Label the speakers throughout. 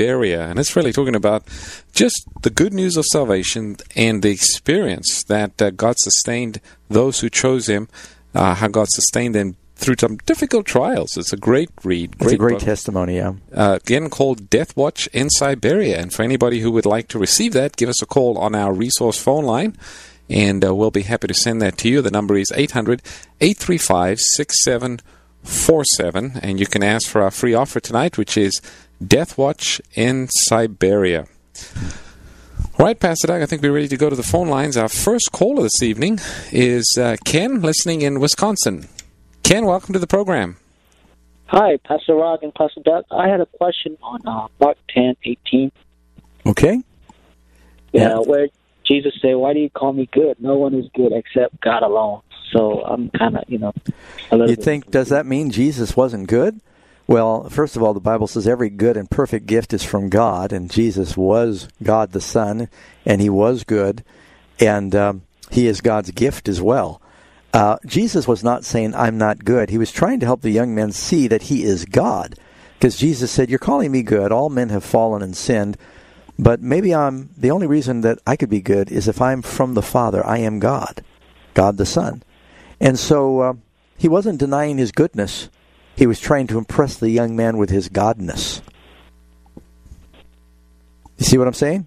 Speaker 1: Siberia. And it's really talking about just the good news of salvation and the experience that God sustained those who chose Him, how God sustained them through some difficult trials. It's a great read.
Speaker 2: It's a great
Speaker 1: book.
Speaker 2: testimony, yeah.
Speaker 1: Again, called Death Watch in Siberia. And for anybody who would like to receive that, give us a call on our resource phone line, and we'll be happy to send that to you. The number is 800-835-6747, and you can ask for our free offer tonight, which is Death Watch in Siberia. All right, Pastor Doug, I think we're ready to go to the phone lines. Our first caller this evening is Ken, listening in Wisconsin. Ken, welcome to the program.
Speaker 3: Hi, Pastor Rock and Pastor Doug. I had a question on Mark 10:18.
Speaker 2: Okay.
Speaker 3: Yeah, where Jesus said, "Why do you call me good? No one is good except God alone." So I'm kind of, a little
Speaker 2: You think, does that mean Jesus wasn't good? Well, first of all, the Bible says every good and perfect gift is from God, and Jesus was God the Son, and He was good, and He is God's gift as well. Jesus was not saying, I'm not good. He was trying to help the young men see that He is God. Because Jesus said, you're calling me good. All men have fallen and sinned. But maybe the only reason that I could be good is if I'm from the Father. I am God, God the Son. And so He wasn't denying His goodness. He was trying to impress the young man with His godness. You see what I'm saying?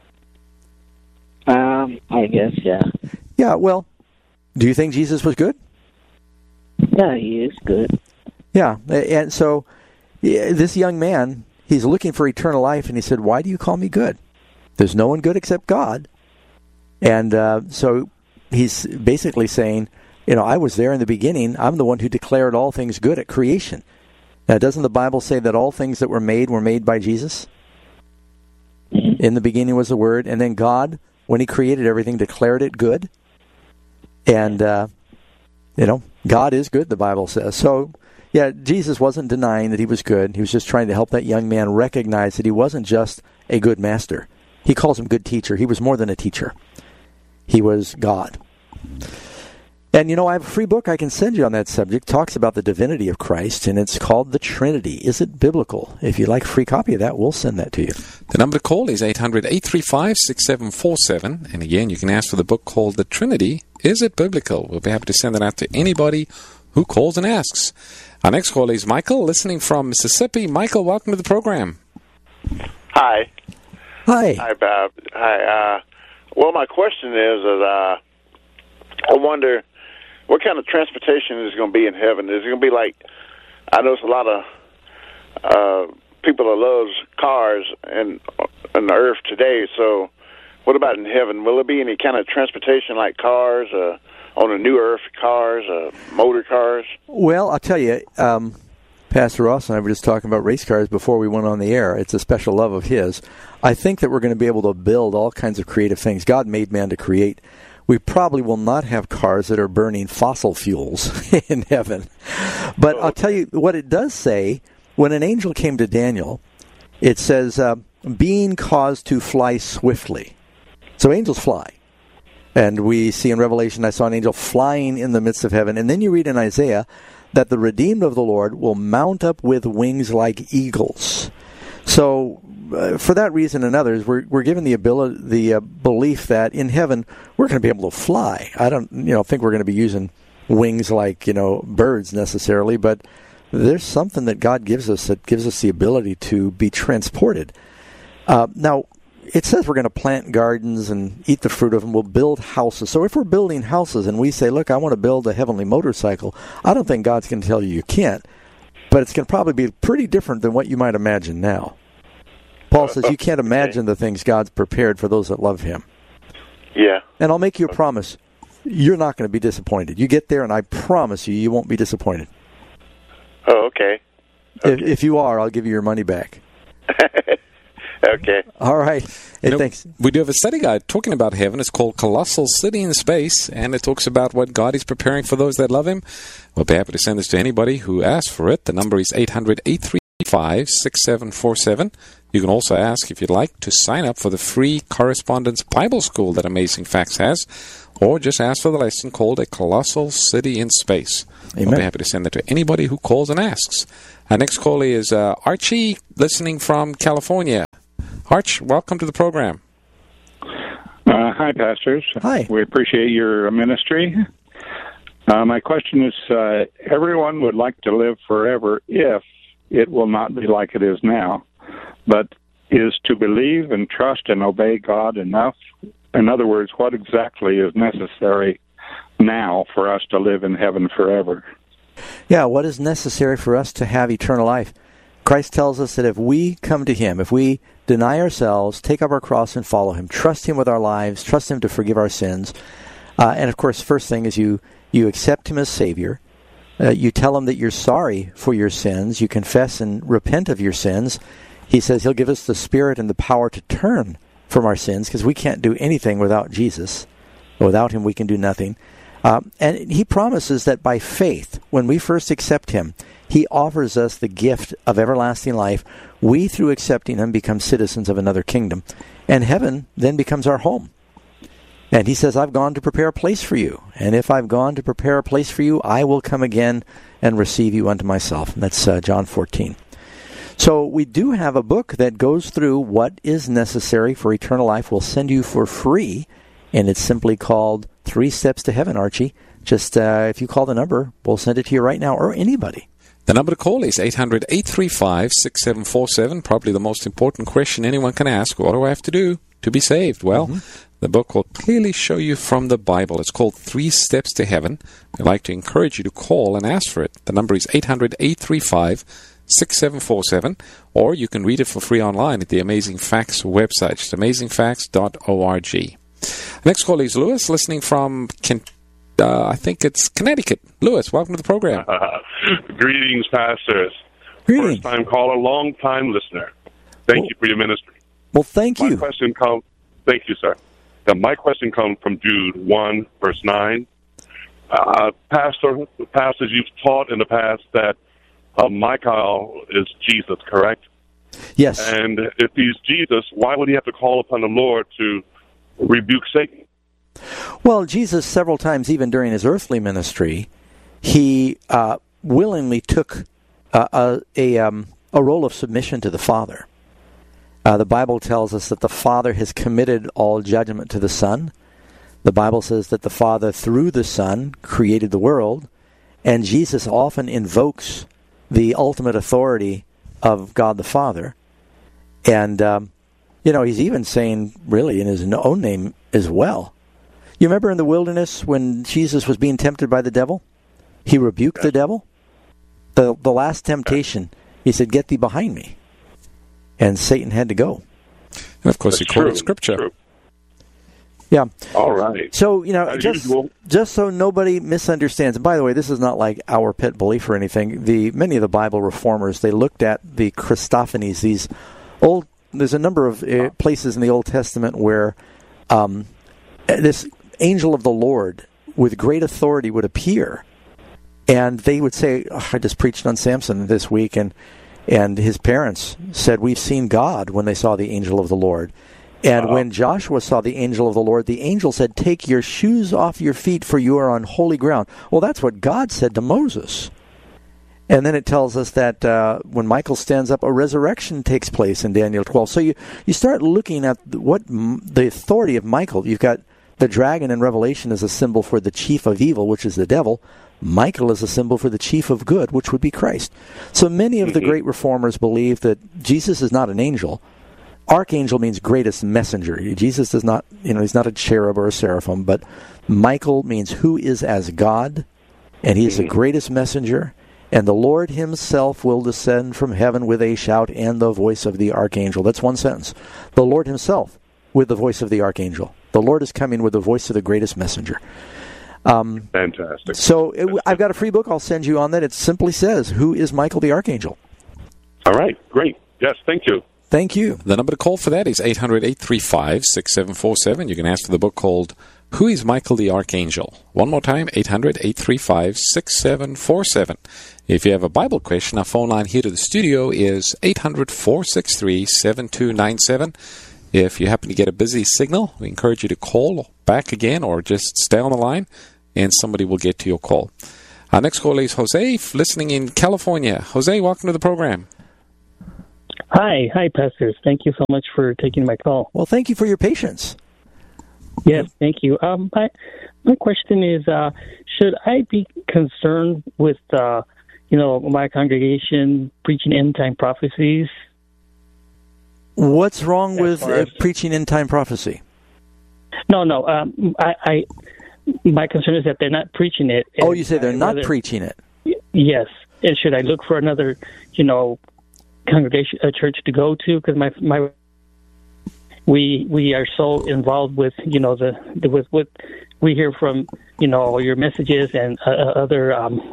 Speaker 3: I guess, yeah.
Speaker 2: Yeah, well, do you think Jesus was good?
Speaker 3: Yeah, He is good.
Speaker 2: Yeah, and so this young man, he's looking for eternal life, and he said, why do you call me good? There's no one good except God. And so he's basically saying, I was there in the beginning. I'm the one who declared all things good at creation. Now, doesn't the Bible say that all things that were made by Jesus?
Speaker 3: Mm-hmm.
Speaker 2: In the beginning was the Word, and then God, when He created everything, declared it good. And, God is good, the Bible says. So, yeah, Jesus wasn't denying that He was good. He was just trying to help that young man recognize that he wasn't just a good master. He calls him good teacher. He was more than a teacher. He was God. And, I have a free book I can send you on that subject. It talks about the divinity of Christ, and it's called The Trinity. Is it biblical? If you'd like a free copy of that, we'll send that to you.
Speaker 1: The number to call is 800-835-6747. And again, you can ask for the book called The Trinity. Is it biblical? We'll be happy to send that out to anybody who calls and asks. Our next caller is Michael, listening from Mississippi. Michael, welcome to the program.
Speaker 4: Hi.
Speaker 2: Hi.
Speaker 4: Hi, Bob. Hi. Well, my question is that I wonder what kind of transportation is going to be in heaven. Is it going to be like, I know it's a lot of people that loves cars on the earth today, so what about in heaven? Will there be any kind of transportation like cars, on the new earth, cars, motor cars?
Speaker 2: Well, I'll tell you, Pastor Ross and I were just talking about race cars before we went on the air. It's a special love of his. I think that we're going to be able to build all kinds of creative things. God made man to create. We probably will not have cars that are burning fossil fuels in heaven. But I'll tell you what it does say. When an angel came to Daniel, it says, being caused to fly swiftly. So angels fly. And we see in Revelation, I saw an angel flying in the midst of heaven. And then you read in Isaiah that the redeemed of the Lord will mount up with wings like eagles. So for that reason and others, we're given the belief that in heaven we're going to be able to fly. I don't think we're going to be using wings like birds necessarily, but there's something that God gives us that gives us the ability to be transported. Now, it says we're going to plant gardens and eat the fruit of them. We'll build houses. So if we're building houses and we say, look, I want to build a heavenly motorcycle, I don't think God's going to tell you can't. But it's going to probably be pretty different than what you might imagine now. Paul says you can't imagine the things God's prepared for those that love Him.
Speaker 4: Yeah.
Speaker 2: And I'll make you a promise. You're not going to be disappointed. You get there, and I promise you won't be disappointed.
Speaker 4: Oh, okay.
Speaker 2: If you are, I'll give you your money back.
Speaker 4: Okay.
Speaker 2: All right. Hey, thanks.
Speaker 1: We do have a study guide talking about heaven. It's called Colossal City in Space, and it talks about what God is preparing for those that love Him. We'll be happy to send this to anybody who asks for it. The number is 800-835-6747. You can also ask, if you'd like, to sign up for the free Correspondence Bible School that Amazing Facts has, or just ask for the lesson called A Colossal City in Space.
Speaker 2: Amen.
Speaker 1: We'll be happy to send that to anybody who calls and asks. Our next caller is Archie, listening from California. Arch, welcome to the program.
Speaker 5: Hi, pastors.
Speaker 2: Hi.
Speaker 5: We appreciate your ministry. My question is, everyone would like to live forever if it will not be like it is now. But is to believe and trust and obey God enough? In other words, what exactly is necessary now for us to live in heaven forever?
Speaker 2: Yeah, what is necessary for us to have eternal life? Christ tells us that if we come to Him, if we deny ourselves, take up our cross and follow Him, trust Him with our lives, trust Him to forgive our sins, and of course, first thing is you accept Him as Savior, you tell Him that you're sorry for your sins, you confess and repent of your sins. He says He'll give us the Spirit and the power to turn from our sins, because we can't do anything without Jesus. Without Him, we can do nothing. And He promises that by faith, when we first accept Him, He offers us the gift of everlasting life. We, through accepting Him, become citizens of another kingdom. And heaven then becomes our home. And He says, I've gone to prepare a place for you. And if I've gone to prepare a place for you, I will come again and receive you unto myself. And that's John 14. So we do have a book that goes through what is necessary for eternal life. We'll send you for free. And it's simply called 3 Steps to Heaven, Archie. Just if you call the number, we'll send it to you right now, or anybody.
Speaker 1: The number to call is 800-835-6747. Probably the most important question anyone can ask. What do I have to do to be saved? Well, the book will clearly show you from the Bible. It's called 3 Steps to Heaven. We'd like to encourage you to call and ask for it. The number is 800-835-6747, or you can read it for free online at the Amazing Facts website. It's amazingfacts.org. Next call is Lewis, listening from I think it's Connecticut. Lewis, welcome to the program.
Speaker 6: Greetings, pastors.
Speaker 2: Greetings.
Speaker 6: First-time caller, long-time listener. Thank you for your ministry.
Speaker 2: Well, thank you.
Speaker 6: Thank you, sir. Now, my question comes from Jude 1, verse 9. Pastor, the pastors, you've taught in the past that Michael is Jesus, correct?
Speaker 2: Yes.
Speaker 6: And if he's Jesus, why would he have to call upon the Lord to rebuke Satan?
Speaker 2: Well, Jesus, several times, even during His earthly ministry, He willingly took a role of submission to the Father. The Bible tells us that the Father has committed all judgment to the Son. The Bible says that the Father, through the Son, created the world. And Jesus often invokes the ultimate authority of God the Father. And, He's even saying, really, in His own name as well. You remember in the wilderness when Jesus was being tempted by the devil? He rebuked the devil. The last temptation, He said, "Get thee behind me." And Satan had to go.
Speaker 1: And of course, He quoted Scripture.
Speaker 6: True.
Speaker 2: Yeah.
Speaker 6: All right.
Speaker 2: So, just so nobody misunderstands, and by the way, this is not like our pet belief or anything. Many of the Bible reformers, they looked at the Christophanies, there's a number of places in the Old Testament where this angel of the Lord with great authority would appear. And they would say, I just preached on Samson this week, and his parents said, we've seen God when they saw the angel of the Lord. And when Joshua saw the angel of the Lord, the angel said, take your shoes off your feet, for you are on holy ground. Well, that's what God said to Moses. And then it tells us that when Michael stands up, a resurrection takes place in Daniel 12. So you start looking at what the authority of Michael. You've got the dragon in Revelation as a symbol for the chief of evil, which is the devil. Michael is a symbol for the chief of good, which would be Christ. So many of the great reformers believe that Jesus is not an angel. Archangel means greatest messenger. Jesus does not, he's not a cherub or a seraphim, but Michael means who is as God, and he is the greatest messenger. And the Lord Himself will descend from heaven with a shout and the voice of the archangel. That's one sentence. The Lord Himself with the voice of the archangel. The Lord is coming with the voice of the greatest messenger.
Speaker 6: Fantastic.
Speaker 2: So I've got a free book I'll send you on that. It simply says, who is Michael the archangel?
Speaker 6: All right. Great. Yes, thank you.
Speaker 2: Thank you.
Speaker 1: The number to call for that is 800-835-6747. You can ask for the book called Who is Michael the Archangel? One more time, 800-835-6747. If you have a Bible question, our phone line here to the studio is 800-463-7297. If you happen to get a busy signal, we encourage you to call back again or just stay on the line, and somebody will get to your call. Our next caller is Jose, listening in California. Jose, welcome to the program.
Speaker 7: Hi, pastors. Thank you so much for taking my call.
Speaker 2: Well, thank you for your patience.
Speaker 7: Yes, thank you. My question is, should I be concerned with, my congregation preaching end-time prophecies?
Speaker 2: What's wrong with preaching end-time prophecy?
Speaker 7: No. My concern is that they're not preaching it.
Speaker 2: Oh, you say they're not preaching it?
Speaker 7: Yes. And should I look for another, congregation, a church to go to? Because we are so involved with, with what we hear from, your messages and other,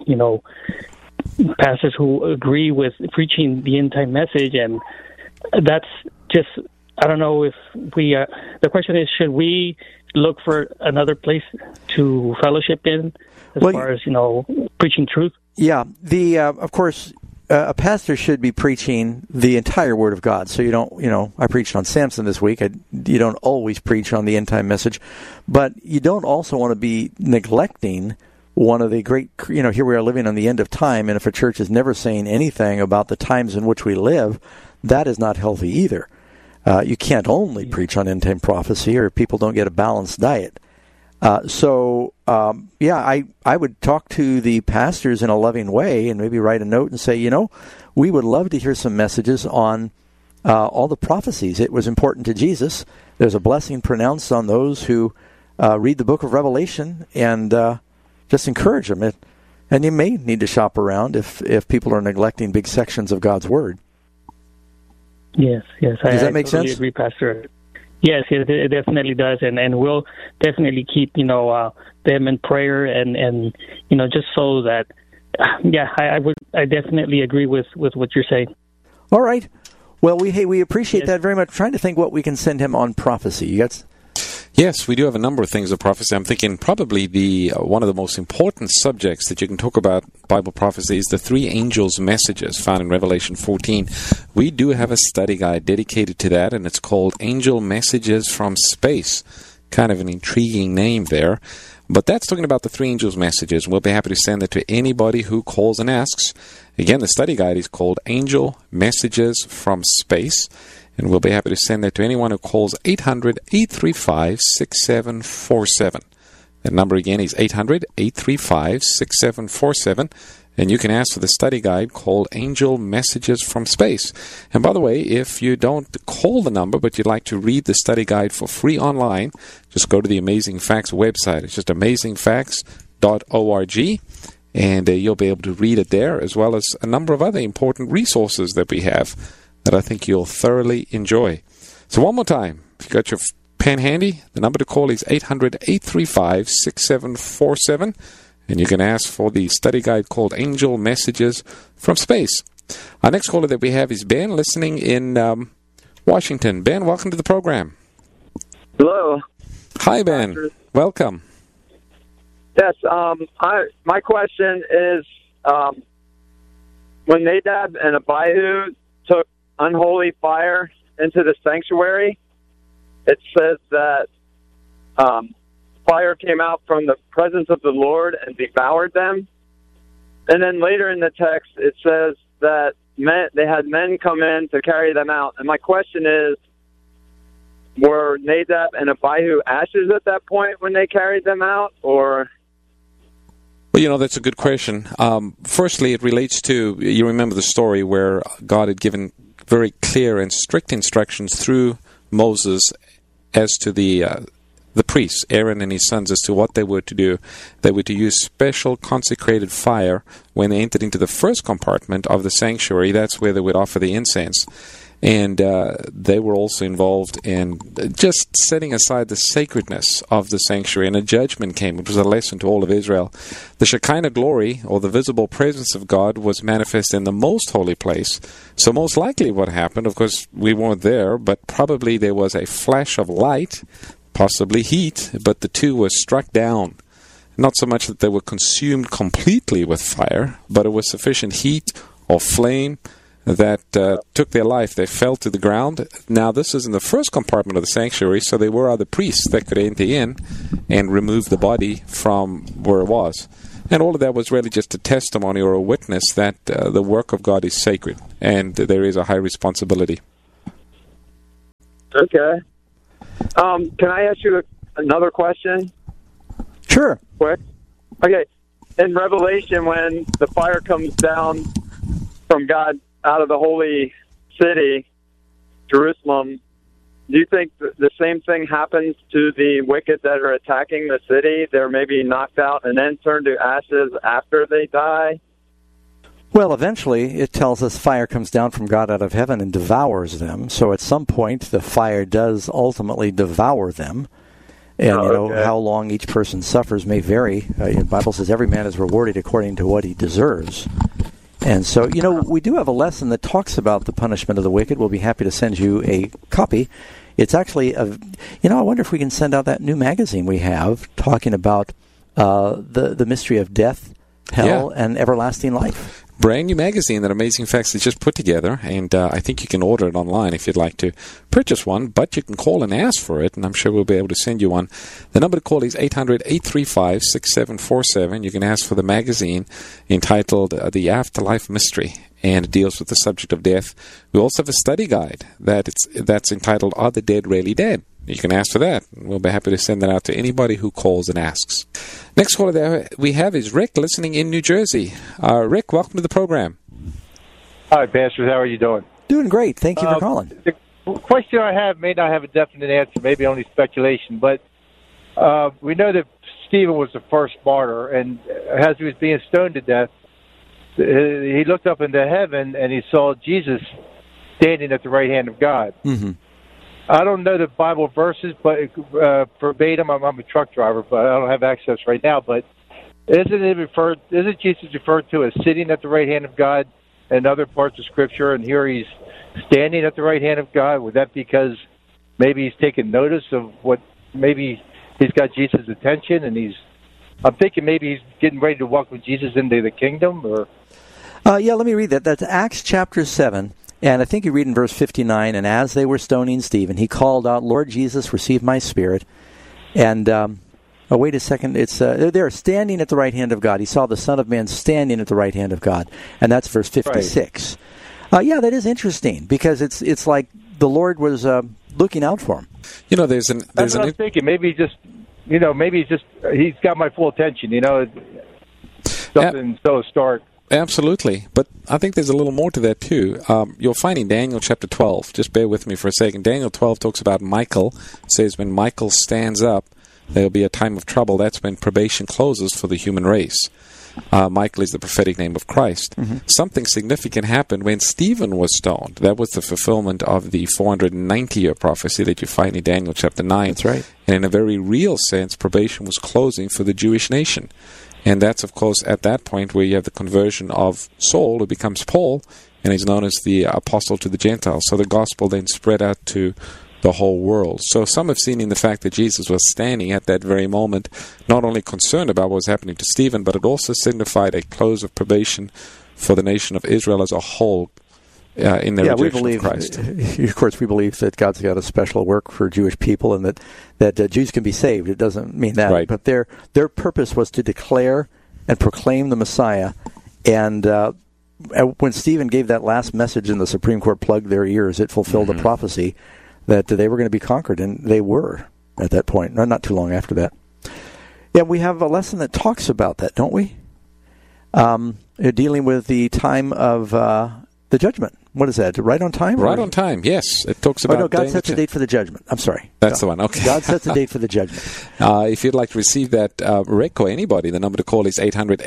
Speaker 7: pastors who agree with preaching the end time message, and that's just, I don't know if we. The question is, should we look for another place to fellowship in, as far as preaching truth?
Speaker 2: Yeah, of course. A pastor should be preaching the entire Word of God. So you don't, I preached on Samson this week. You don't always preach on the end time message, but you don't also want to be neglecting one of the great, here we are living on the end of time, and if a church is never saying anything about the times in which we live, that is not healthy either. You can't only preach on end time prophecy, or people don't get a balanced diet. I would talk to the pastors in a loving way and maybe write a note and say, we would love to hear some messages on all the prophecies. It was important to Jesus. There's a blessing pronounced on those who read the book of Revelation, and just encourage them. And you may need to shop around if people are neglecting big sections of God's Word.
Speaker 7: Yes.
Speaker 2: Does that make
Speaker 7: totally
Speaker 2: sense?
Speaker 7: Agree, Pastor. Yes, it definitely does, and we'll definitely keep them in prayer, and just so that I definitely agree with what you're saying.
Speaker 2: All right. Well, we appreciate that very much. I'm trying to think what we can send him on prophecy. You got?
Speaker 1: Yes, we do have a number of things of prophecy. I'm thinking probably one of the most important subjects that you can talk about Bible prophecy is the three angels' messages found in Revelation 14. We do have a study guide dedicated to that, and it's called Angel Messages from Space. Kind of an intriguing name there. But that's talking about the three angels' messages. We'll be happy to send it to anybody who calls and asks. Again, the study guide is called Angel Messages from Space. And we'll be happy to send that to anyone who calls 800-835-6747. That number again is 800-835-6747. And you can ask for the study guide called Angel Messages from Space. And by the way, if you don't call the number but you'd like to read the study guide for free online, just go to the Amazing Facts website. It's just amazingfacts.org. And you'll be able to read it there, as well as a number of other important resources that we have that I think you'll thoroughly enjoy. So one more time, if you got your pen handy, the number to call is 800-835-6747, and you can ask for the study guide called Angel Messages from Space. Our next caller that we have is Ben, listening in Washington. Ben, welcome to the program.
Speaker 8: Hello.
Speaker 1: Hi, Ben. Welcome.
Speaker 8: Yes, my question is, when Nadab and Abihu took unholy fire into the sanctuary, it says that fire came out from the presence of the Lord and devoured them. And then later in the text, it says that they had men come in to carry them out. And my question is, were Nadab and Abihu ashes at that point when they carried them out, or?
Speaker 1: Well, that's a good question. Firstly, it relates to, you remember the story where God had given very clear and strict instructions through Moses as to the priests, Aaron and his sons, as to what they were to do. They were to use special consecrated fire when they entered into the first compartment of the sanctuary. That's where they would offer the incense. And they were also involved in just setting aside the sacredness of the sanctuary. And a judgment came. It was a lesson to all of Israel. The Shekinah glory, or the visible presence of God, was manifest in the most holy place. So most likely what happened, of course, we weren't there, but probably there was a flash of light, possibly heat, but the two were struck down. Not so much that they were consumed completely with fire, but it was sufficient heat or flame that took their life. They fell to the ground. Now, this is in the first compartment of the sanctuary, so there were other priests that could enter in and remove the body from where it was. And all of that was really just a testimony or a witness that the work of God is sacred. and there is a high responsibility.
Speaker 8: Okay. Can I ask you another question?
Speaker 2: Sure.
Speaker 8: Quick. Okay. In Revelation, when the fire comes down from God out of the holy city, Jerusalem, do you think the same thing happens to the wicked that are attacking the city? They're maybe knocked out and then turned to ashes after they die?
Speaker 2: Well, eventually, it tells us fire comes down from God out of heaven and devours them. So at some point, the fire does ultimately devour them. And, how long each person suffers may vary. The Bible says every man is rewarded according to what he deserves. And so, we do have a lesson that talks about the punishment of the wicked. We'll be happy to send you a copy. It's actually, I wonder if we can send out that new magazine we have talking about the mystery of death, hell, and everlasting life.
Speaker 1: Brand new magazine that Amazing Facts has just put together, and I think you can order it online if you'd like to purchase one, but you can call and ask for it, and I'm sure we'll be able to send you one. The number to call is 800-835-6747. You can ask for the magazine entitled The Afterlife Mystery, and it deals with the subject of death. We also have a study guide that's entitled Are the Dead Really Dead? You can ask for that. We'll be happy to send that out to anybody who calls and asks. Next caller there we have is Rick, listening in New Jersey. Rick, welcome to the program.
Speaker 9: Hi, Pastor. How are you doing?
Speaker 2: Doing great. Thank you for calling.
Speaker 9: The question I have may not have a definite answer, maybe only speculation, but we know that Stephen was the first martyr, and as he was being stoned to death, he looked up into heaven and he saw Jesus standing at the right hand of God.
Speaker 2: Mm-hmm.
Speaker 9: I don't know the Bible verses, but verbatim, I'm a truck driver, but I don't have access right now. But isn't Jesus referred to as sitting at the right hand of God in other parts of Scripture, and here he's standing at the right hand of God? Would that be because maybe he's taking notice of maybe he's got Jesus' attention, and I'm thinking maybe he's getting ready to welcome Jesus into the kingdom, or?
Speaker 2: Let me read that. That's Acts chapter 7. And I think you read in verse 59, and as they were stoning Stephen, he called out, Lord Jesus, receive my spirit. And, wait a second, it's they're standing at the right hand of God. He saw the Son of Man standing at the right hand of God. And that's verse 56. Right. That is interesting, because it's like the Lord was looking out for him.
Speaker 9: That's what I'm thinking. Maybe he's got my full attention, something so stark.
Speaker 1: Absolutely. But I think there's a little more to that, too. You'll find in Daniel chapter 12, just bear with me for a second. Daniel 12 talks about Michael. It says when Michael stands up, there'll be a time of trouble. That's when probation closes for the human race. Michael is the prophetic name of Christ. Mm-hmm. Something significant happened when Stephen was stoned. That was the fulfillment of the 490-year prophecy that you find in Daniel chapter 9.
Speaker 2: That's right.
Speaker 1: And in a very real sense, probation was closing for the Jewish nation. And that's, of course, at that point where you have the conversion of Saul, who becomes Paul, and is known as the apostle to the Gentiles. So the gospel then spread out to the whole world. So some have seen in the fact that Jesus was standing at that very moment, not only concerned about what was happening to Stephen, but it also signified a close of probation for the nation of Israel as a whole in their rejection of Christ.
Speaker 2: Of course, we believe that God's got a special work for Jewish people, and that Jews can be saved. It doesn't mean that,
Speaker 1: right.
Speaker 2: But their purpose was to declare and proclaim the Messiah. And when Stephen gave that last message and the Supreme Court plugged their ears, it fulfilled a prophecy that they were going to be conquered, and they were at that point. Not too long after that. Yeah, we have a lesson that talks about that, don't we? Dealing with the time of the judgment. What is that? Right on time?
Speaker 1: Right on time, yes. It talks about...
Speaker 2: God sets a date for the judgment. I'm sorry.
Speaker 1: That's the one, okay.
Speaker 2: God sets a date for the judgment.
Speaker 1: If you'd like to receive that, Rick or anybody, the number to call is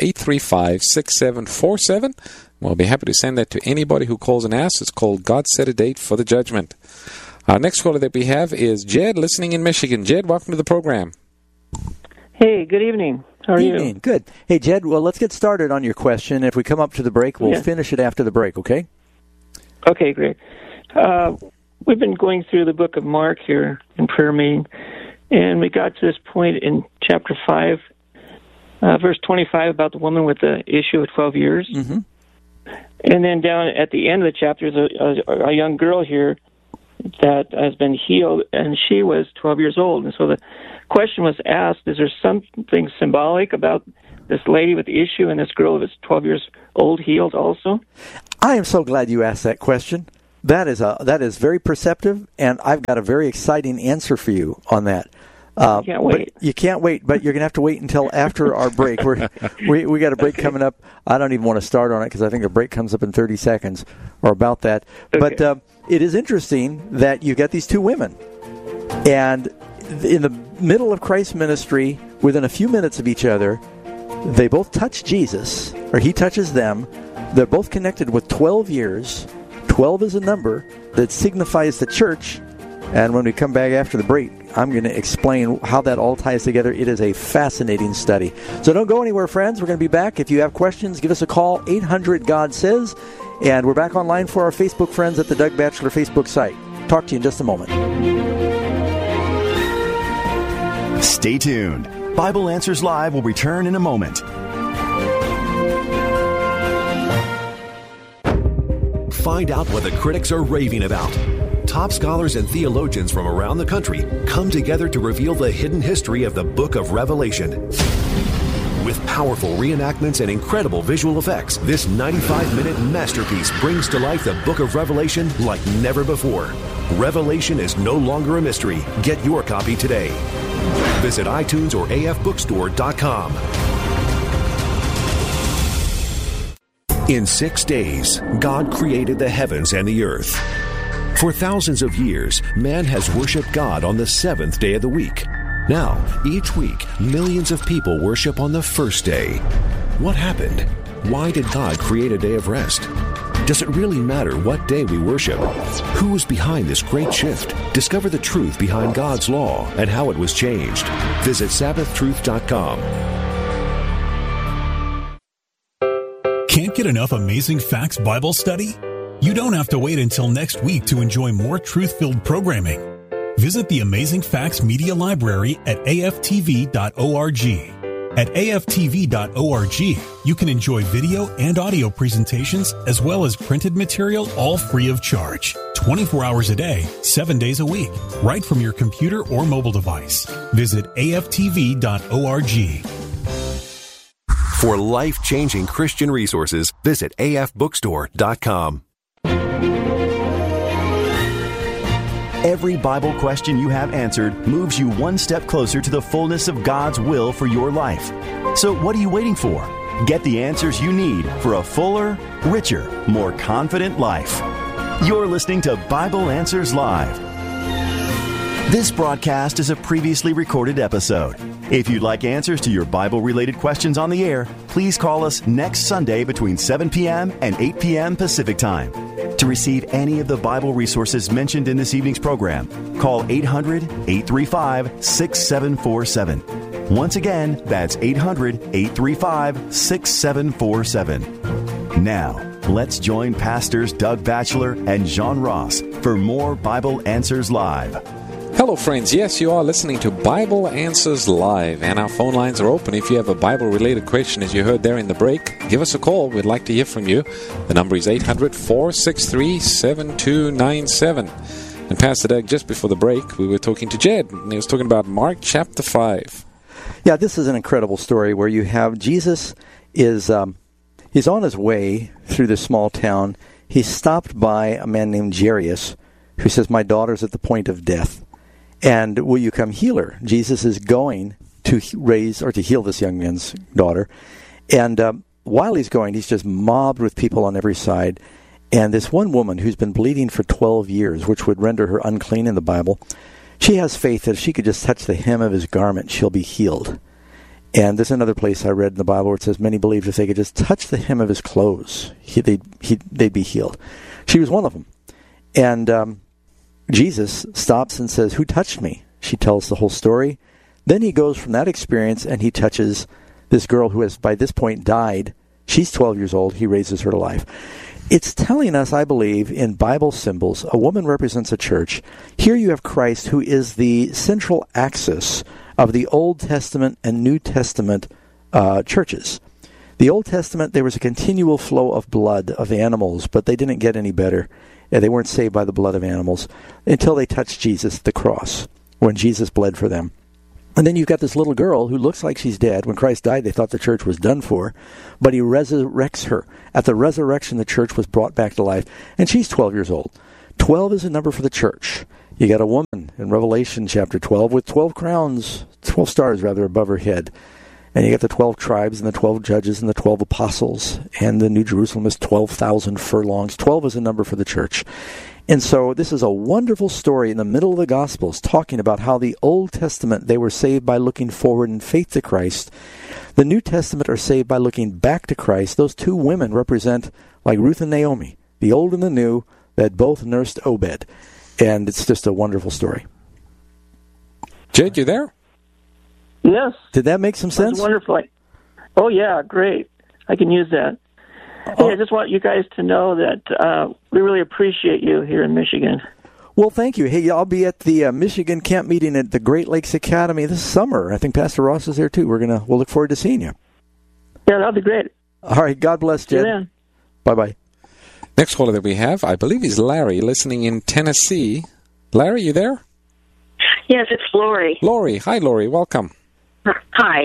Speaker 1: 800-835-6747. We'll be happy to send that to anybody who calls and asks. It's called God Set a Date for the Judgment. Our next caller that we have is Jed, listening in Michigan. Jed, welcome to the program.
Speaker 10: Hey, good evening. How are you?
Speaker 2: Good. Hey, Jed, well, let's get started on your question. If we come up to the break, we'll finish it after the break, okay?
Speaker 10: Okay, great. We've been going through the book of Mark here in prayer meeting, and we got to this point in chapter 5, verse 25, about the woman with the issue of 12 years.
Speaker 2: Mm-hmm.
Speaker 10: And then down at the end of the chapter, there's a young girl here that has been healed, and she was 12 years old. And so the question was asked, is there something symbolic about this lady with the issue and this girl who was 12 years old healed also?
Speaker 2: I am so glad you asked that question. That is very perceptive, and I've got a very exciting answer for you on that.
Speaker 10: Can't wait.
Speaker 2: But you can't wait, but you're going to have to wait until after our break. We got a break coming up. I don't even want to start on it because I think a break comes up in 30 seconds or about that. Okay. But it is interesting that you get these two women, and in the middle of Christ's ministry, within a few minutes of each other, they both touch Jesus, or he touches them. They're both connected with 12 years. 12 is a number that signifies the church. And when we come back after the break, I'm going to explain how that all ties together. It is a fascinating study. So don't go anywhere, friends. We're going to be back. If you have questions, give us a call, 800-GOD-SAYS. And we're back online for our Facebook friends at the Doug Batchelor Facebook site. Talk to you in just a moment.
Speaker 11: Stay tuned. Bible Answers Live will return in a moment. Find out what the critics are raving about. Top scholars and theologians from around the country come together to reveal the hidden history of the Book of Revelation. With powerful reenactments and incredible visual effects, this 95-minute masterpiece brings to life the Book of Revelation like never before. Revelation is no longer a mystery. Get your copy today. Visit iTunes or afbookstore.com. In 6 days, God created the heavens and the earth. For thousands of years, man has worshipped God on the seventh day of the week. Now, each week, millions of people worship on the first day. What happened? Why did God create a day of rest? Does it really matter what day we worship? Who is behind this great shift? Discover the truth behind God's law and how it was changed. Visit SabbathTruth.com.
Speaker 12: Can't get enough Amazing Facts Bible study? You don't have to wait until next week to enjoy more truth-filled programming. Visit the Amazing Facts Media Library at aftv.org. At aftv.org, you can enjoy video and audio presentations as well as printed material, all free of charge. 24 hours a day, 7 days a week, right from your computer or mobile device. Visit aftv.org.
Speaker 11: For life-changing Christian resources, visit afbookstore.com. Every Bible question you have answered moves you one step closer to the fullness of God's will for your life. So what are you waiting for? Get the answers you need for a fuller, richer, more confident life. You're listening to Bible Answers Live. This broadcast is a previously recorded episode. If you'd like answers to your Bible-related questions on the air, please call us next Sunday between 7 p.m. and 8 p.m. Pacific Time. To receive any of the Bible resources mentioned in this evening's program, call 800-835-6747. Once again, that's 800-835-6747. Now, let's join Pastors Doug Batchelor and John Ross for more Bible Answers Live.
Speaker 1: Hello, friends. Yes, you are listening to Bible Answers Live, and our phone lines are open. If you have a Bible-related question, as you heard there in the break, give us a call. We'd like to hear from you. The number is 800-463-7297. And Pastor Doug, just before the break, we were talking to Jed, and he was talking about Mark chapter 5.
Speaker 2: Yeah, this is an incredible story where you have Jesus is he's on his way through this small town. He's stopped by a man named Jairus, who says, "My daughter's at the point of death. And will you come heal her?" Jesus is going to raise or to heal this young man's daughter. And while he's going, he's just mobbed with people on every side. And this one woman who's been bleeding for 12 years, which would render her unclean in the Bible, she has faith that if she could just touch the hem of his garment, she'll be healed. And there's another place I read in the Bible where it says many believed if they could just touch the hem of his clothes, they'd be healed. She was one of them. And Jesus stops and says, "Who touched me?" She tells the whole story. Then he goes from that experience and he touches this girl who has by this point died. She's 12 years old. He raises her to life. It's telling us, I believe, in Bible symbols, a woman represents a church. Here you have Christ, who is the central axis of the Old Testament and New Testament churches. The Old Testament, there was a continual flow of blood of animals, but they didn't get any better. They weren't saved by the blood of animals until they touched Jesus at the cross, when Jesus bled for them. And then you've got this little girl who looks like she's dead. When Christ died, they thought the church was done for, but he resurrects her. At the resurrection, the church was brought back to life, and she's 12 years old. 12 is a number for the church. You got a woman in Revelation chapter 12 with 12 crowns, 12 stars rather, above her head. And you got the 12 tribes and the 12 judges and the 12 apostles. And the New Jerusalem is 12,000 furlongs. 12 is a number for the church. And so this is a wonderful story in the middle of the Gospels talking about how the Old Testament, they were saved by looking forward in faith to Christ. The New Testament are saved by looking back to Christ. Those two women represent, like Ruth and Naomi, the old and the new, that both nursed Obed. And it's just a wonderful story.
Speaker 1: Jed, you there?
Speaker 10: Yes.
Speaker 2: Did that make some sense?
Speaker 10: That's wonderful. Oh, yeah, great. I can use that. Hey, I just want you guys to know that we really appreciate you here in Michigan.
Speaker 2: Well, thank you. Hey, I'll be at the Michigan camp meeting at the Great Lakes Academy this summer. I think Pastor Ross is there too. We'll look forward to seeing you.
Speaker 10: Yeah, that'll be great.
Speaker 2: All right. God bless, Jed. Bye-bye.
Speaker 1: Next caller that we have, I believe he's Larry, listening in Tennessee. Larry, you there?
Speaker 13: Yes, it's Lori.
Speaker 1: Lori. Hi, Lori. Welcome.
Speaker 13: Hi.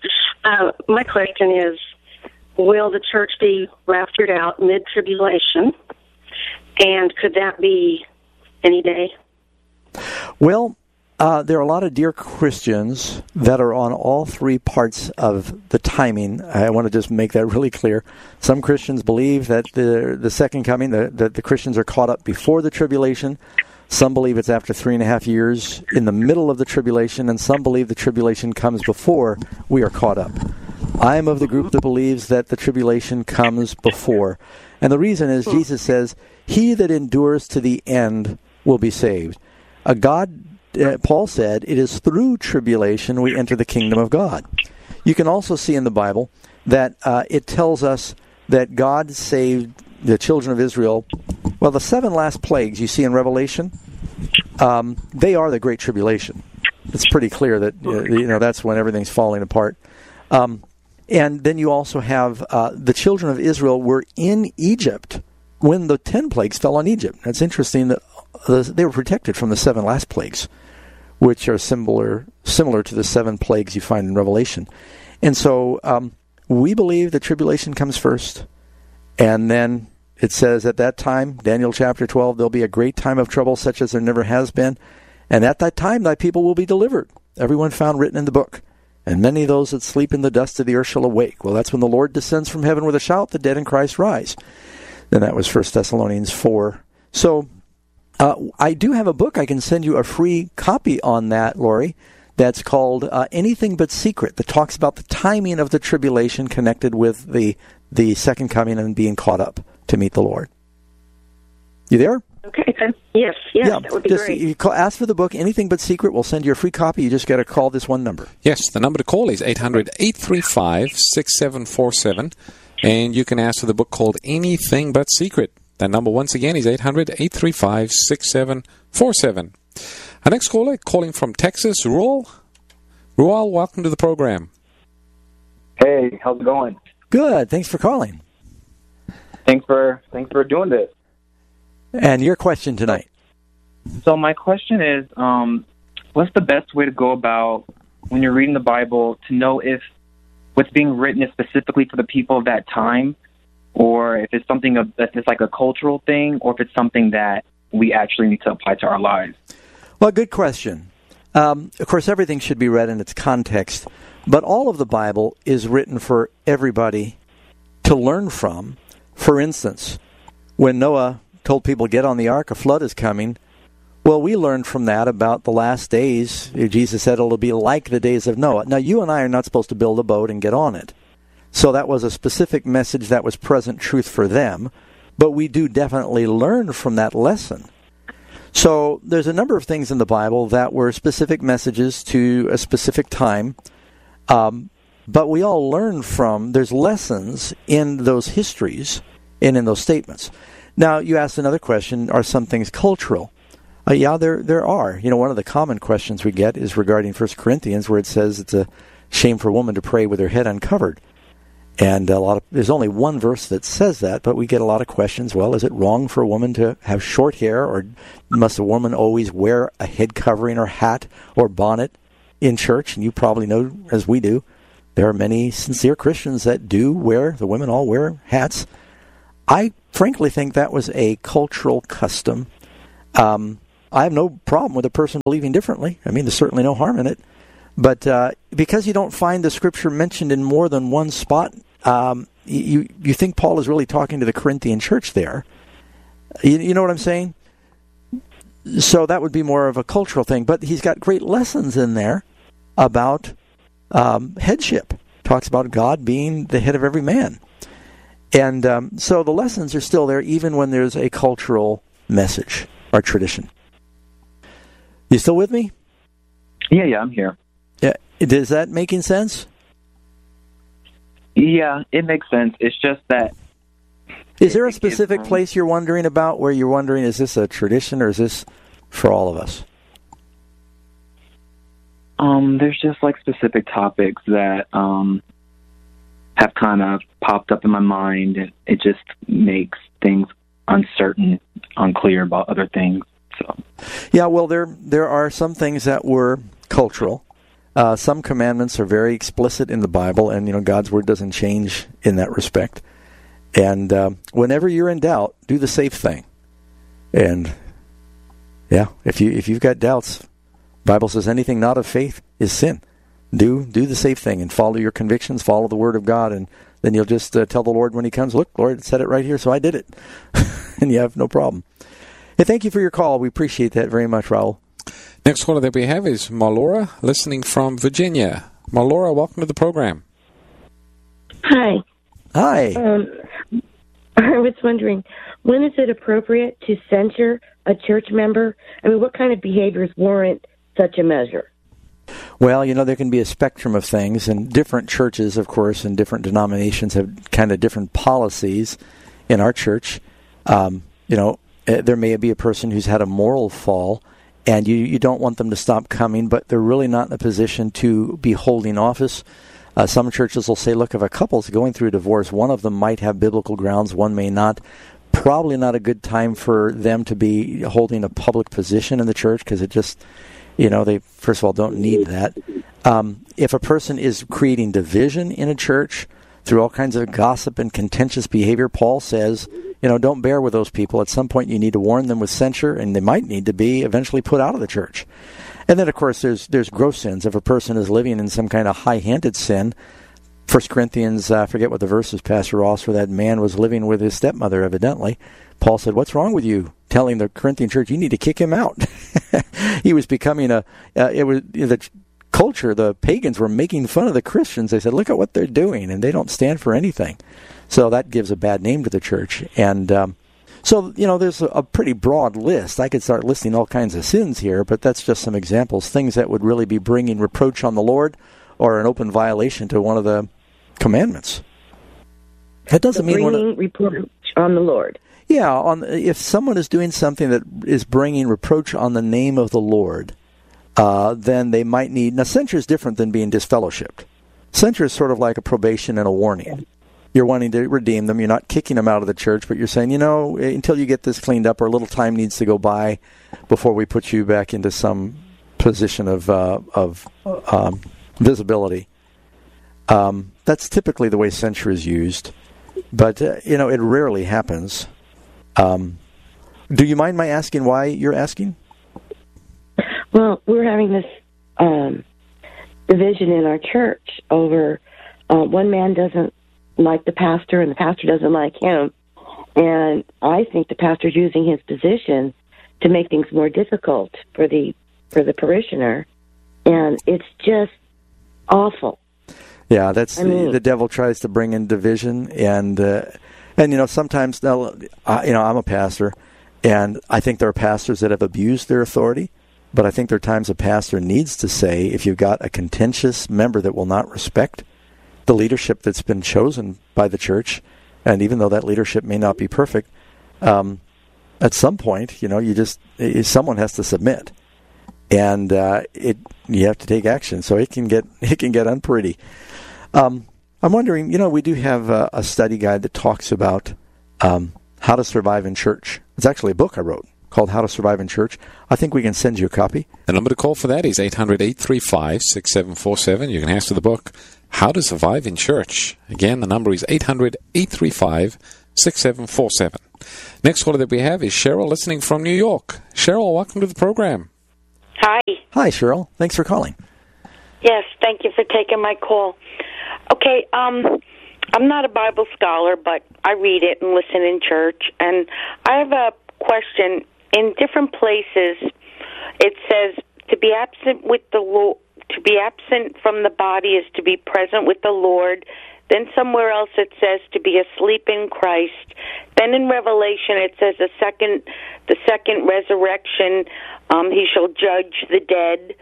Speaker 13: My question is, will the church be raptured out mid-tribulation? And could that be any day?
Speaker 2: Well, there are a lot of dear Christians that are on all three parts of the timing. I want to just make that really clear. Some Christians believe that the second coming, that the Christians are caught up before the tribulation. Some believe it's after 3.5 years in the middle of the tribulation, and some believe the tribulation comes before we are caught up. I am of the group that believes that the tribulation comes before. And the reason is Jesus says, he that endures to the end will be saved. Paul said, it is through tribulation we enter the kingdom of God. You can also see in the Bible that it tells us that God saved the children of Israel. Well, the 7 last plagues you see in Revelation, they are the Great Tribulation. It's pretty clear that that's when everything's falling apart. And then you also have the children of Israel were in Egypt when the 10 plagues fell on Egypt. It's interesting that they were protected from the 7 last plagues, which are similar to the 7 plagues you find in Revelation. And so we believe the tribulation comes first, and then it says at that time, Daniel chapter 12, there'll be a great time of trouble such as there never has been, and at that time thy people will be delivered, everyone found written in the book. And many of those that sleep in the dust of the earth shall awake. Well, that's when the Lord descends from heaven with a shout, the dead in Christ rise. And that was 1 Thessalonians 4. So I do have a book. I can send you a free copy on that, Lori, that's called Anything But Secret, that talks about the timing of the tribulation connected with the second coming and being caught up to meet the Lord. You there?
Speaker 13: Okay. Yes, that would be great.
Speaker 2: You ask for the book, Anything But Secret. We'll send you a free copy. You just got to call this one number.
Speaker 1: Yes, the number to call is 800-835-6747, and you can ask for the book called Anything But Secret. That number, once again, is 800-835-6747. Our next caller, calling from Texas, Ruel. Ruel, welcome to the program.
Speaker 14: Hey, how's it going?
Speaker 2: Good. Thanks for calling.
Speaker 14: Thanks for doing this.
Speaker 2: And your question tonight?
Speaker 14: So my question is, what's the best way to go about when you're reading the Bible to know if what's being written is specifically for the people of that time, or if it's something that's just like a cultural thing, or if it's something that we actually need to apply to our lives?
Speaker 2: Well, good question. Of course, everything should be read in its context, but all of the Bible is written for everybody to learn from. For instance, when Noah told people, get on the ark, a flood is coming. Well, we learned from that about the last days. Jesus said it'll be like the days of Noah. Now, you and I are not supposed to build a boat and get on it. So that was a specific message that was present truth for them. But we do definitely learn from that lesson. So there's a number of things in the Bible that were specific messages to a specific time. But we all learn from, there's lessons in those histories and in those statements. Now, you asked another question, are some things cultural? Yeah, there are. One of the common questions we get is regarding 1 Corinthians, where it says it's a shame for a woman to pray with her head uncovered. And there's only one verse that says that, but we get a lot of questions. Well, is it wrong for a woman to have short hair, or must a woman always wear a head covering or hat or bonnet? in church, and you probably know, as we do, there are many sincere Christians that do wear, the women all wear hats. I frankly think that was a cultural custom. I have no problem with a person believing differently. I mean, there's certainly no harm in it. But because you don't find the Scripture mentioned in more than one spot, you think Paul is really talking to the Corinthian church there. You know what I'm saying? So that would be more of a cultural thing. But he's got great lessons in there about headship. Talks about God being the head of every man. And so the lessons are still there even when there's a cultural message or tradition. You still with me?
Speaker 14: Yeah, I'm here.
Speaker 2: Yeah, is that making sense?
Speaker 14: Yeah, it makes sense. It's just that...
Speaker 2: Is there a specific place you're wondering about where you're wondering, is this a tradition or is this for all of us?
Speaker 14: There's just like specific topics that have kind of popped up in my mind, and it just makes things uncertain, unclear about other things. So,
Speaker 2: yeah, well, there are some things that were cultural. Some commandments are very explicit in the Bible, and God's word doesn't change in that respect. And whenever you're in doubt, do the safe thing. And yeah, if you've got doubts, the Bible says anything not of faith is sin. Do the safe thing and follow your convictions, follow the word of God, and then you'll just tell the Lord when he comes, look, Lord, it said it right here, so I did it. And you have no problem. Hey, thank you for your call. We appreciate that very much, Raul.
Speaker 1: Next caller that we have is Malora, listening from Virginia. Malora, welcome to the program.
Speaker 15: Hi.
Speaker 2: Hi.
Speaker 15: I was wondering, when is it appropriate to censure a church member? I mean, what kind of behaviors warrant such a measure?
Speaker 2: Well, there can be a spectrum of things, and different churches, of course, and different denominations have kind of different policies. In our church, there may be a person who's had a moral fall, and you don't want them to stop coming, but they're really not in a position to be holding office. Some churches will say, look, if a couple's going through a divorce, one of them might have biblical grounds, one may not. Probably not a good time for them to be holding a public position in the church, because it just, they, first of all, don't need that. If a person is creating division in a church through all kinds of gossip and contentious behavior, Paul says, don't bear with those people. At some point, you need to warn them with censure, and they might need to be eventually put out of the church. And then, of course, there's gross sins. If a person is living in some kind of high-handed sin, 1 Corinthians, I forget what the verse is, Pastor Ross, where that man was living with his stepmother, evidently. Paul said, what's wrong with you? Telling the Corinthian church, you need to kick him out. He was becoming the culture, the pagans were making fun of the Christians. They said, look at what they're doing, and they don't stand for anything. So that gives a bad name to the church. And so, there's a pretty broad list. I could start listing all kinds of sins here, but that's just some examples, things that would really be bringing reproach on the Lord or an open violation to one of the commandments. That doesn't mean
Speaker 15: bringing reproach on the Lord.
Speaker 2: Yeah, if someone is doing something that is bringing reproach on the name of the Lord, then they might need... Now, censure is different than being disfellowshipped. Censure is sort of like a probation and a warning. You're wanting to redeem them. You're not kicking them out of the church, but you're saying, until you get this cleaned up, or a little time needs to go by before we put you back into some position of visibility. That's typically the way censure is used, but it rarely happens. Do you mind my asking why you're asking?
Speaker 15: Well, we're having this division in our church over one man doesn't like the pastor and the pastor doesn't like him, and I think the pastor's using his position to make things more difficult for the parishioner, and it's just awful.
Speaker 2: Yeah, the devil tries to bring in division, and sometimes I'm a pastor, and I think there are pastors that have abused their authority, but I think there are times a pastor needs to say, if you've got a contentious member that will not respect the leadership that's been chosen by the church, and even though that leadership may not be perfect, at some point, someone has to submit, and you have to take action. So it can get unpretty. I'm wondering, we do have a study guide that talks about how to survive in church. It's actually a book I wrote called How to Survive in Church. I think we can send you a copy.
Speaker 1: The number to call for that is 800-835-6747. You can ask for the book, How to Survive in Church. Again, the number is 800-835-6747. Next caller that we have is Cheryl, listening from New York. Cheryl, welcome to the program.
Speaker 16: Hi.
Speaker 2: Hi, Cheryl. Thanks for calling.
Speaker 16: Yes, thank you for taking my call. Okay, I'm not a Bible scholar, but I read it and listen in church. And I have a question. In different places, it says to be absent with the Lord, to be absent from the body is to be present with the Lord. Then somewhere else it says to be asleep in Christ. Then in Revelation it says the second resurrection, he shall judge the dead.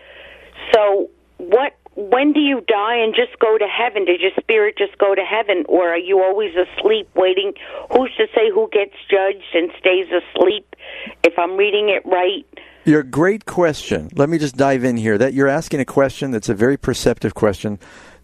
Speaker 16: So when do you die and just go to heaven? Does your spirit just go to heaven, or are you always asleep waiting? Who's to say who gets judged and stays asleep, if I'm reading it right?
Speaker 2: Your great question. Let me just dive in here. That you're asking a question that's a very perceptive question.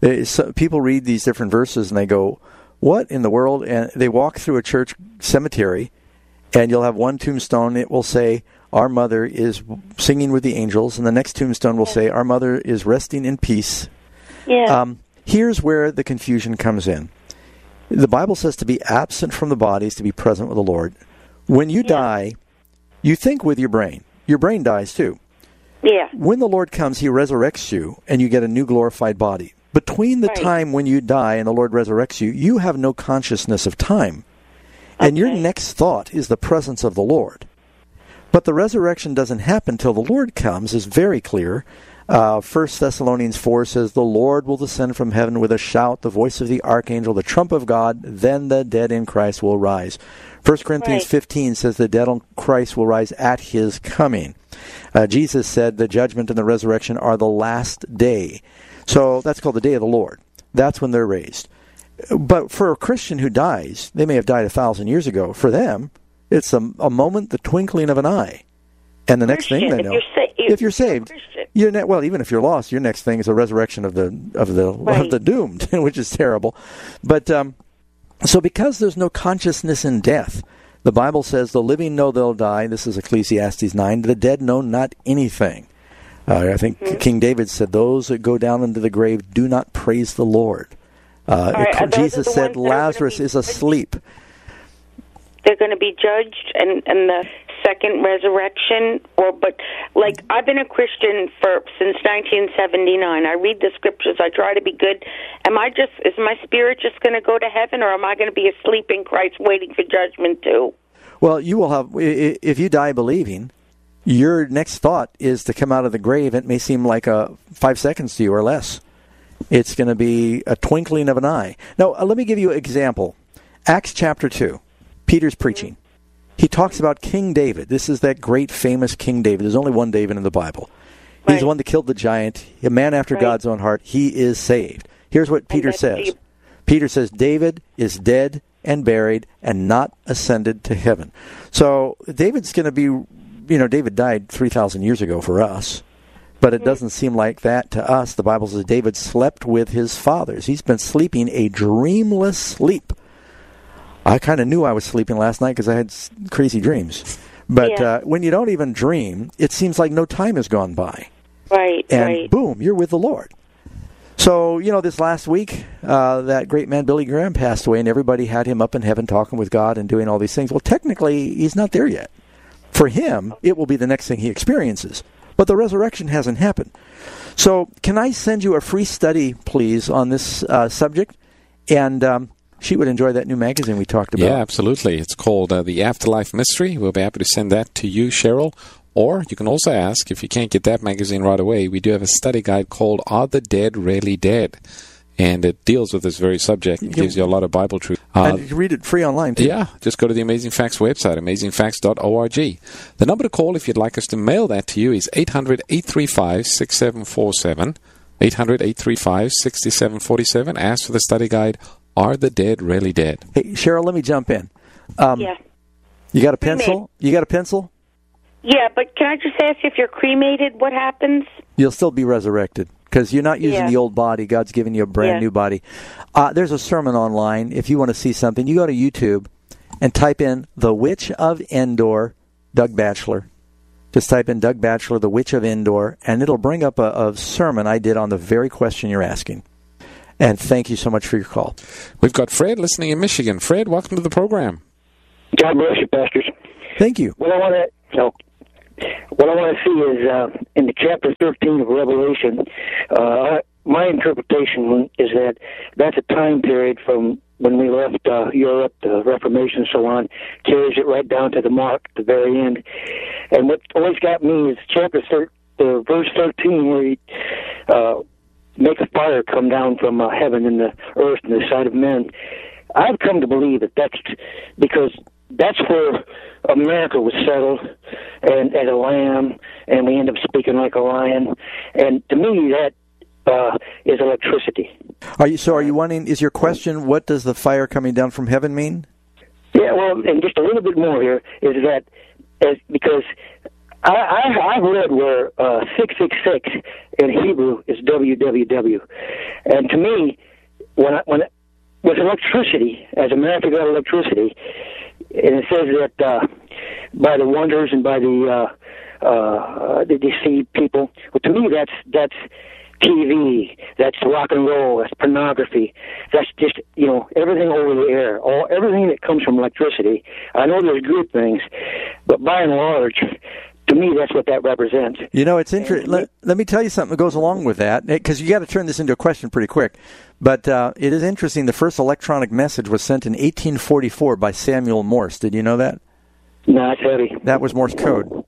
Speaker 2: People read these different verses and they go, what in the world? And they walk through a church cemetery, and you'll have one tombstone. It will say, our mother is singing with the angels, and the next tombstone will say, our mother is resting in peace.
Speaker 16: Yeah.
Speaker 2: Here's where the confusion comes in. The Bible says to be absent from the body is to be present with the Lord. When you die, you think with your brain. Your brain dies too.
Speaker 16: Yeah.
Speaker 2: When the Lord comes, he resurrects you, and you get a new glorified body. Between the time when you die and the Lord resurrects you, you have no consciousness of time. And your next thought is the presence of the Lord. But the resurrection doesn't happen till the Lord comes, is very clear. 1 Thessalonians 4 says, the Lord will descend from heaven with a shout, the voice of the archangel, the trump of God, then the dead in Christ will rise. 1 Corinthians 15 says the dead in Christ will rise at his coming. Jesus said the judgment and the resurrection are the last day. So that's called the day of the Lord. That's when they're raised. But for a Christian who dies, they may have died 1,000 years ago. For them, it's a moment, the twinkling of an eye. And the next thing they know, if you're saved, well, even if you're lost, your next thing is a resurrection of the doomed, which is terrible. But so because there's no consciousness in death, the Bible says the living know they'll die. This is Ecclesiastes 9. The dead know not anything. I think King David said, those that go down into the grave do not praise the Lord. Jesus said Lazarus is asleep.
Speaker 16: They're going to be judged and the second resurrection, but I've been a Christian since 1979. I read the scriptures. I try to be good. Is my spirit just going to go to heaven, or am I going to be asleep in Christ waiting for judgment too?
Speaker 2: Well, you will have, if you die believing, your next thought is to come out of the grave. It may seem like 5 seconds to you or less. It's going to be a twinkling of an eye. Now, let me give you an example. Acts chapter 2. Peter's preaching. He talks about King David. This is that great famous King David. There's only one David in the Bible. He's the one that killed the giant, a man after God's own heart. He is saved. Here's what Peter says. Peter says, David is dead and buried and not ascended to heaven. So David's going to be, David died 3,000 years ago for us, but it doesn't seem like that to us. The Bible says David slept with his fathers. He's been sleeping a dreamless sleep. I kind of knew I was sleeping last night because I had crazy dreams. But when you don't even dream, it seems like no time has gone by.
Speaker 16: Right,
Speaker 2: and boom, you're with the Lord. So, this last week, that great man Billy Graham passed away, and everybody had him up in heaven talking with God and doing all these things. Well, technically, he's not there yet. For him, it will be the next thing he experiences. But the resurrection hasn't happened. So, can I send you a free study, please, on this subject? And she would enjoy that new magazine we talked about.
Speaker 1: Yeah, absolutely. It's called The Afterlife Mystery. We'll be happy to send that to you, Cheryl. Or you can also ask, if you can't get that magazine right away, we do have a study guide called Are the Dead Really Dead? And it deals with this very subject. It gives you a lot of Bible truth.
Speaker 2: And you can read it free online, too.
Speaker 1: Yeah, just go to the Amazing Facts website, amazingfacts.org. The number to call if you'd like us to mail that to you is 800-835-6747, 800-835-6747. Ask for the study guide, Are the Dead Really Dead?
Speaker 2: Hey, Cheryl, let me jump in. You got a pencil? You got a pencil?
Speaker 16: Yeah, but can I just ask, if you're cremated, what happens?
Speaker 2: You'll still be resurrected because you're not using the old body. God's given you a brand new body. There's a sermon online. If you want to see something, you go to YouTube and type in The Witch of Endor Doug Batchelor. Just type in Doug Batchelor, The Witch of Endor, and it'll bring up a sermon I did on the very question you're asking. And thank you so much for your call.
Speaker 1: We've got Fred listening in Michigan. Fred, welcome to the program.
Speaker 17: God bless you, pastors.
Speaker 2: Thank you.
Speaker 17: What I want to see is in the chapter 13 of Revelation, my interpretation is that that's a time period from when we left Europe, the Reformation and so on, carries it right down to the mark at the very end. And what always got me is verse 13, where he make a fire come down from heaven and the earth and the sight of men. I've come to believe that that's because that's where America was settled and as a lamb, and we end up speaking like a lion. And to me, that is electricity.
Speaker 2: Are you wanting, is your question, what does the fire coming down from heaven mean?
Speaker 17: Yeah, well, and just a little bit more here is that, because I've read where 666 in Hebrew is WWW. And to me, with electricity, as America got electricity, and it says that by the wonders and by the deceived people, well, to me that's TV, that's rock and roll, that's pornography, that's just, everything over the air, everything that comes from electricity. I know there's good things, but by and large, to me, that's what that represents.
Speaker 2: It's interesting. Let me tell you something that goes along with that, because you got to turn this into a question pretty quick. But it is interesting. The first electronic message was sent in 1844 by Samuel Morse. Did you know that?
Speaker 17: No, it's heavy.
Speaker 2: That was Morse code.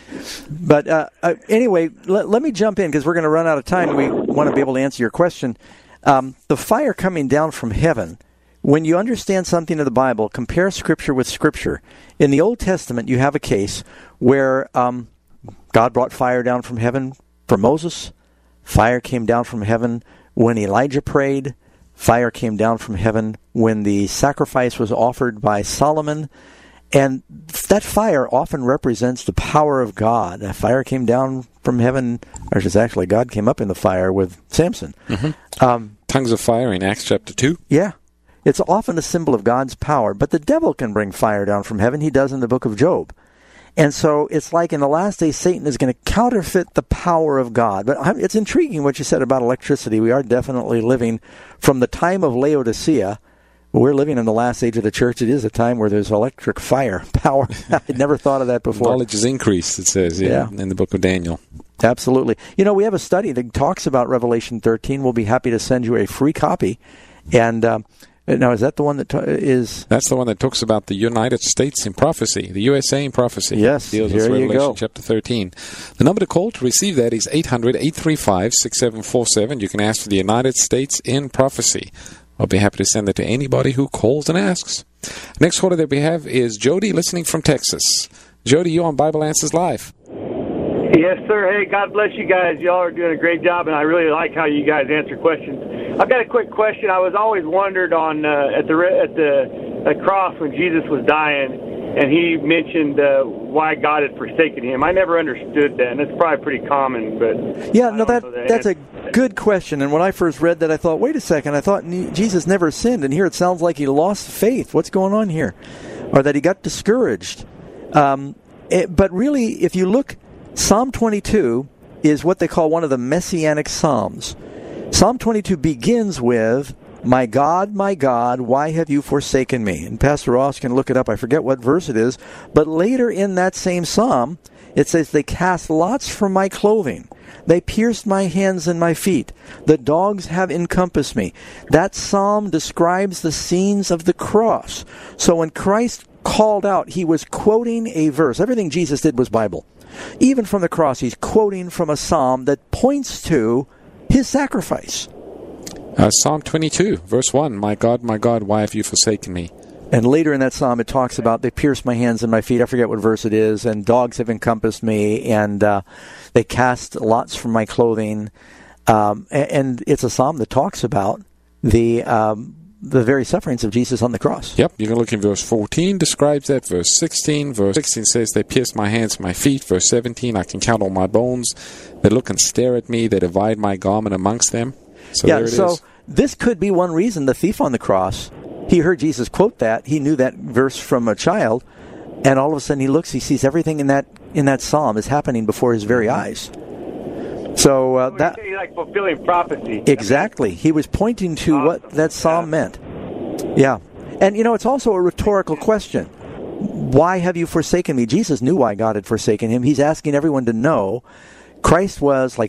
Speaker 2: But anyway, let me jump in, because we're going to run out of time. We want to be able to answer your question. The fire coming down from heaven. When you understand something of the Bible, compare Scripture with Scripture. In the Old Testament, you have a case where God brought fire down from heaven for Moses. Fire came down from heaven when Elijah prayed. Fire came down from heaven when the sacrifice was offered by Solomon. And that fire often represents the power of God. That fire came down from heaven, or just actually God came up in the fire with Samson.
Speaker 1: Mm-hmm. Tongues of fire in Acts chapter 2.
Speaker 2: Yeah. It's often a symbol of God's power, but the devil can bring fire down from heaven. He does in the book of Job. And so it's like in the last days, Satan is going to counterfeit the power of God. But it's intriguing what you said about electricity. We are definitely living from the time of Laodicea. We're living in the last age of the church. It is a time where there's electric fire power. I'd never thought of that before.
Speaker 1: Knowledge is increased, it says, in the book of Daniel.
Speaker 2: Absolutely. We have a study that talks about Revelation 13. We'll be happy to send you a free copy. And now, is that the one that is...
Speaker 1: That's the one that talks about the United States in prophecy, the USA in prophecy.
Speaker 2: Yes,
Speaker 1: deals
Speaker 2: here
Speaker 1: with
Speaker 2: you
Speaker 1: Revelation
Speaker 2: go.
Speaker 1: chapter 13. The number to call to receive that is 800-835-6747. You can ask for the United States in prophecy. I'll be happy to send that to anybody who calls and asks. Next caller that we have is Jody, listening from Texas. Jody, you on Bible Answers Live.
Speaker 18: Yes, sir. Hey, God bless you guys. Y'all are doing a great job, and I really like how you guys answer questions. I've got a quick question. I was always wondered on at the cross when Jesus was dying, and he mentioned why God had forsaken him. I never understood that, and it's probably pretty common. But
Speaker 2: that's a good question. And when I first read that, I thought, wait a second. I thought Jesus never sinned, and here it sounds like he lost faith. What's going on here? Or that he got discouraged. But really, if you look, Psalm 22 is what they call one of the messianic psalms. Psalm 22 begins with, my God, why have you forsaken me? And Pastor Ross can look it up. I forget what verse it is. But later in that same psalm, it says, they cast lots for my clothing. They pierced my hands and my feet. The dogs have encompassed me. That psalm describes the scenes of the cross. So when Christ called out, he was quoting a verse. Everything Jesus did was Bible. Even from the cross, he's quoting from a psalm that points to his sacrifice.
Speaker 1: Psalm 22, verse 1, my God, why have you forsaken me?
Speaker 2: And later in that psalm, it talks about, they pierced my hands and my feet. I forget what verse it is. And dogs have encompassed me. And they cast lots from my clothing. And it's a psalm that talks about the very sufferings of Jesus on the cross.
Speaker 1: Yep, you can look in verse 14, describes that. Verse 16 says, they pierced my hands and my feet. Verse 17, I can count all my bones. They look and stare at me. They divide my garment amongst them. So there it is.
Speaker 2: This could be one reason the thief on the cross, he heard Jesus quote that. He knew that verse from a child. And all of a sudden he looks, he sees everything in that psalm is happening before his very eyes. So that
Speaker 18: he's like fulfilling prophecy.
Speaker 2: Exactly. He was pointing to what that psalm meant. Yeah. And it's also a rhetorical question. Why have you forsaken me? Jesus knew why God had forsaken him. He's asking everyone to know Christ was, like